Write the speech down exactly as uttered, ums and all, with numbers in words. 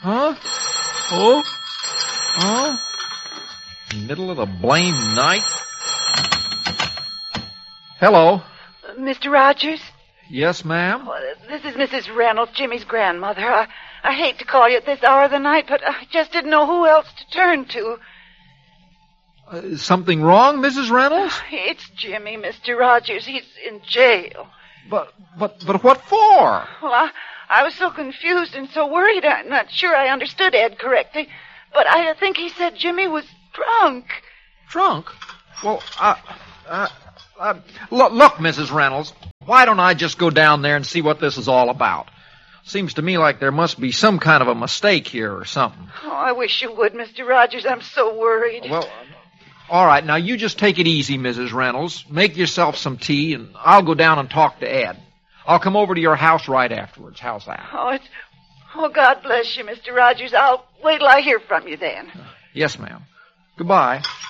Huh? Oh? Huh? Middle of the blamed night? Hello. Uh, Mister Rogers? Yes, ma'am? Well, this is Missus Reynolds, Jimmy's grandmother. I, I hate to call you at this hour of the night, but I just didn't know who else to turn to. Uh, something wrong, Missus Reynolds? It's Jimmy, Mister Rogers. He's in jail. But, but, but what for? Well, I, I was so confused and so worried. I'm not sure I understood Ed correctly. But I think he said Jimmy was drunk. Drunk? Well, uh, uh, uh look, look, Missus Reynolds, why don't I just go down there and see what this is all about? Seems to me like there must be some kind of a mistake here or something. Oh, I wish you would, Mister Rogers. I'm so worried. Well, all right, now you just take it easy, Missus Reynolds. Make yourself some tea, and I'll go down and talk to Ed. I'll come over to your house right afterwards. How's that? Oh, it's... Oh, God bless you, Mister Rogers. I'll wait till I hear from you then. Yes, ma'am. Goodbye.